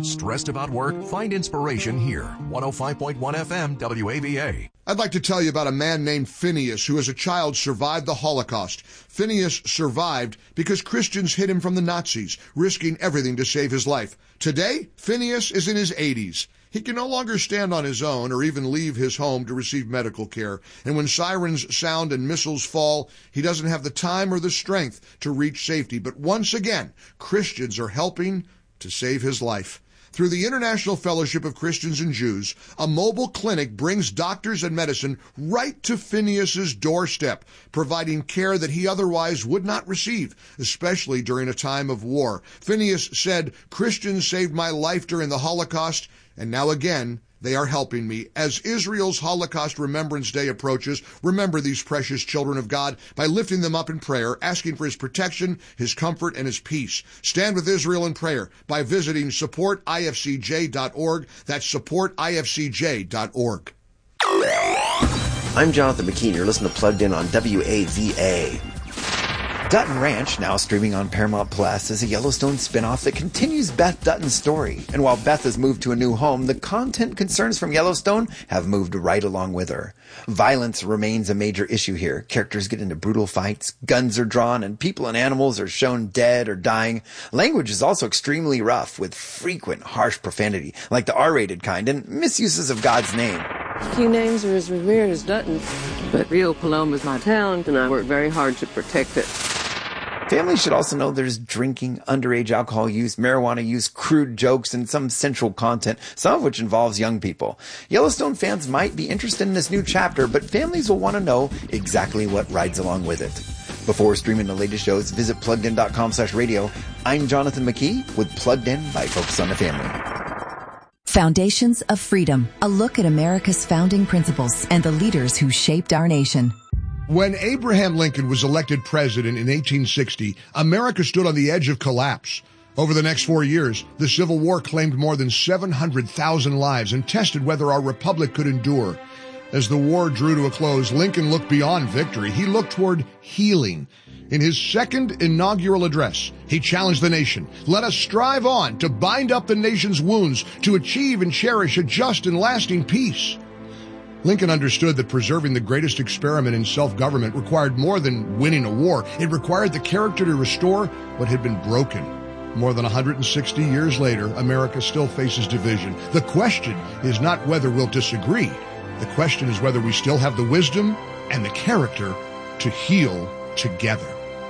Stressed about work? Find inspiration here. 105.1 FM WAVA. I'd like to tell you about a man named Phineas who as a child survived the Holocaust. Phineas survived because Christians hid him from the Nazis, risking everything to save his life. Today, Phineas is in his 80s. He can no longer stand on his own or even leave his home to receive medical care. And when sirens sound and missiles fall, he doesn't have the time or the strength to reach safety. But once again, Christians are helping to save his life. Through the International Fellowship of Christians and Jews, a mobile clinic brings doctors and medicine right to Phineas's doorstep, providing care that he otherwise would not receive, especially during a time of war. Phineas said, "Christians saved my life during the Holocaust, and now again, they are helping me." As Israel's Holocaust Remembrance Day approaches, remember these precious children of God by lifting them up in prayer, asking for his protection, his comfort, and his peace. Stand with Israel in prayer by visiting supportifcj.org. That's supportifcj.org. I'm Jonathan McKean. You're listening to Plugged In on WAVA. Dutton Ranch, now streaming on Paramount Plus, is a Yellowstone spinoff that continues Beth Dutton's story. And while Beth has moved to a new home, the content concerns from Yellowstone have moved right along with her. Violence remains a major issue here. Characters get into brutal fights, guns are drawn, and people and animals are shown dead or dying. Language is also extremely rough, with frequent harsh profanity, like the R-rated kind, and misuses of God's name. Few names are as revered as Dutton, but Rio Paloma's my town, and I work very hard to protect it. Families should also know there's drinking, underage alcohol use, marijuana use, crude jokes, and some sensual content, some of which involves young people. Yellowstone fans might be interested in this new chapter, but families will want to know exactly what rides along with it. Before streaming the latest shows, visit PluggedIn.com/radio. I'm Jonathan McKee with Plugged In by Focus on the Family. Foundations of Freedom, a look at America's founding principles and the leaders who shaped our nation. When Abraham Lincoln was elected president in 1860, America stood on the edge of collapse. Over the next 4 years, the Civil War claimed more than 700,000 lives and tested whether our republic could endure. As the war drew to a close, Lincoln looked beyond victory. He looked toward healing. In his second inaugural address, he challenged the nation. Let us strive on to bind up the nation's wounds, to achieve and cherish a just and lasting peace. Lincoln understood that preserving the greatest experiment in self-government required more than winning a war. It required the character to restore what had been broken. More than 160 years later, America still faces division. The question is not whether we'll disagree. The question is whether we still have the wisdom and the character to heal together.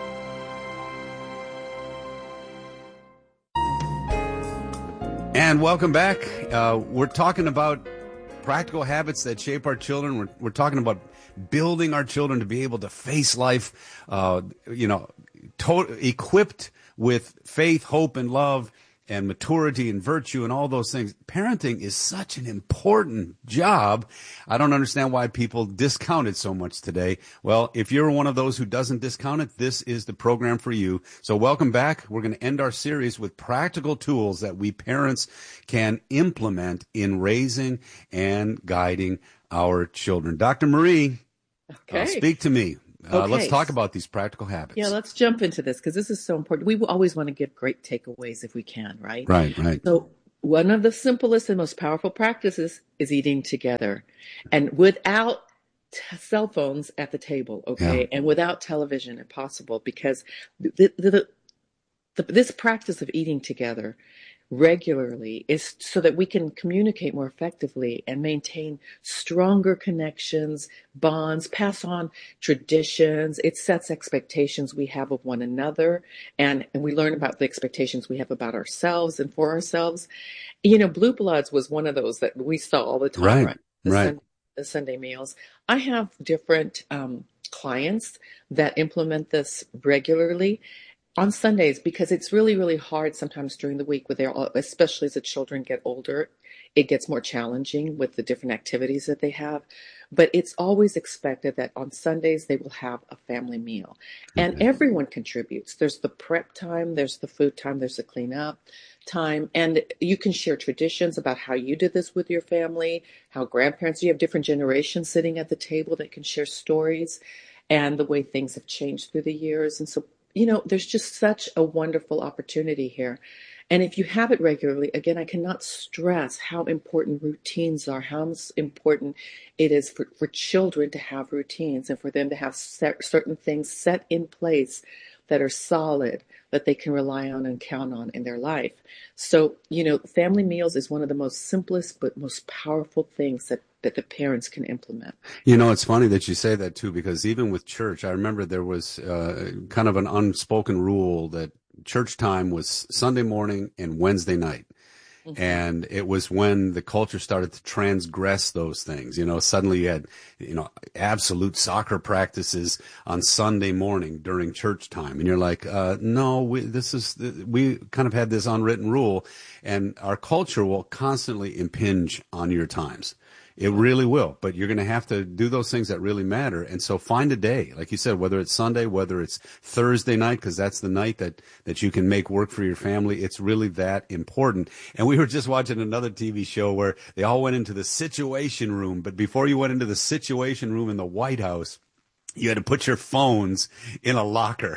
And welcome back. We're talking about practical habits that shape our children. We're talking about building our children to be able to face life, equipped with faith, hope, and love, and maturity and virtue and all those things. Parenting is such an important job. I don't understand why people discount it so much today. Well, if you're one of those who doesn't discount it, this is the program for you. So welcome back. We're going to end our series with practical tools that we parents can implement in raising and guiding our children. Dr. Marie, speak to me. Let's talk about these practical habits. Yeah, let's jump into this because this is so important. We always want to give great takeaways if we can, right? Right. So one of the simplest and most powerful practices is eating together and without cell phones at the table, okay? Yeah. And without television if possible, because this practice of eating together regularly is so that we can communicate more effectively and maintain stronger connections, bonds, pass on traditions. It sets expectations we have of one another, and we learn about the expectations we have about ourselves and for ourselves. You know, Blue Bloods was one of those that we saw all the time, right? The Sunday meals. I have different clients that implement this regularly on Sundays, because it's really, really hard sometimes during the week, especially as the children get older, it gets more challenging with the different activities that they have. But it's always expected that on Sundays they will have a family meal. And everyone contributes. There's the prep time, there's the food time, there's the cleanup time. And you can share traditions about how you did this with your family, how grandparents, you have different generations sitting at the table that can share stories and the way things have changed through the years. And so, you know, there's just such a wonderful opportunity here. And if you have it regularly, again, I cannot stress how important routines are, how important it is for children to have routines and for them to have certain things set in place that are solid, that they can rely on and count on in their life. So, family meals is one of the most simplest but most powerful things that the parents can implement. It's funny that you say that too, because even with church, I remember there was kind of an unspoken rule that church time was Sunday morning and Wednesday night. Mm-hmm. And it was when the culture started to transgress those things. Suddenly you had, absolute soccer practices on Sunday morning during church time. And you're like, no, we kind of had this unwritten rule, and our culture will constantly impinge on your times. It really will, but you're going to have to do those things that really matter. And so find a day, like you said, whether it's Sunday, whether it's Thursday night, because that's the night that you can make work for your family. It's really that important. And we were just watching another TV show where they all went into the Situation Room. But before you went into the Situation Room in the White House, you had to put your phones in a locker.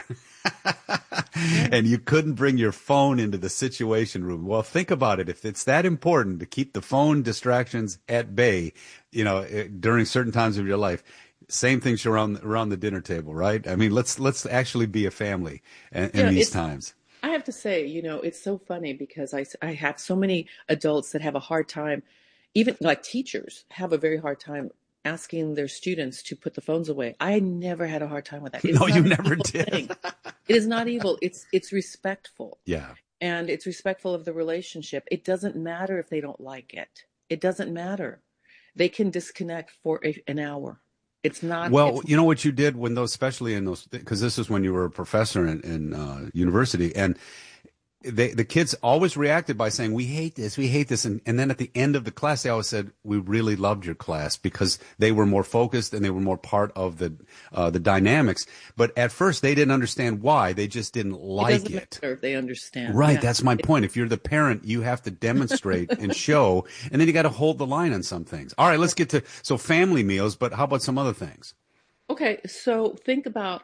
And you couldn't bring your phone into the Situation Room. Well, think about it. If it's that important to keep the phone distractions at bay, during certain times of your life, same things around the dinner table, right? I mean, let's actually be a family in these times. I have to say, it's so funny because I have so many adults that have a hard time, even like teachers have a very hard time asking their students to put the phones away. I never had a hard time with that. No, you never did. It is not evil. It's respectful. Yeah. And it's respectful of the relationship. It doesn't matter if they don't like it. It doesn't matter. They can disconnect for an hour. It's not. Well, you know what you did when those, especially in those, because this is when you were a professor in university, and the kids always reacted by saying, we hate this. And then at the end of the class, they always said, we really loved your class, because they were more focused and they were more part of the dynamics. But at first they didn't understand why. They just didn't like it. It doesn't matter if they understand. Right. Yeah. That's my point. If you're the parent, you have to demonstrate and show, and then you got to hold the line on some things. All right, let's get to, family meals, but how about some other things? Okay. So think about,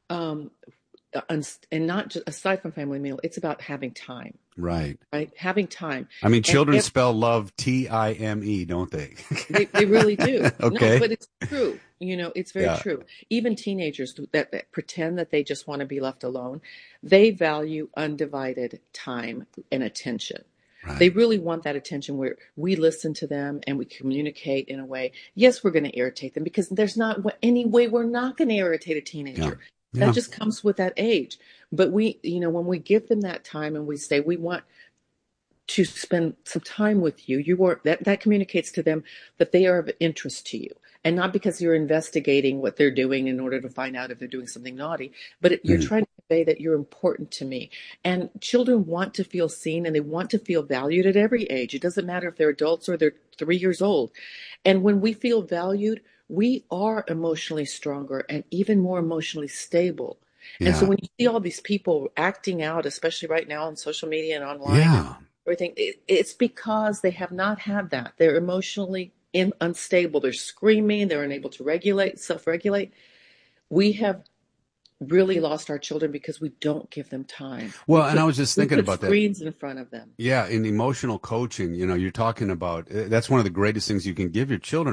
and not just aside from family meal, it's about having time. Right. Having time. I mean, children spell love Time, don't they? They really do. Okay. No, but it's true. It's very true. Even teenagers that pretend that they just want to be left alone, they value undivided time and attention. Right. They really want that attention where we listen to them and we communicate in a way. Yes, we're going to irritate them, because there's not any way we're not going to irritate a teenager. Yeah. That just comes with that age. But we, when we give them that time and we say, we want to spend some time with you, that communicates to them that they are of interest to you. And not because you're investigating what they're doing in order to find out if they're doing something naughty, but you're trying to convey that you're important to me. And children want to feel seen, and they want to feel valued at every age. It doesn't matter if they're adults or they're 3 years old. And when we feel valued, we are emotionally stronger and even more emotionally stable. Yeah. And so when you see all these people acting out, especially right now on social media and online, and everything, it's because they have not had that. They're emotionally unstable. They're screaming. They're unable to self-regulate. We have really lost our children because we don't give them time. Well, and I was just thinking about that. Screens in front of them. Yeah, in emotional coaching, you're talking about, that's one of the greatest things you can give your children.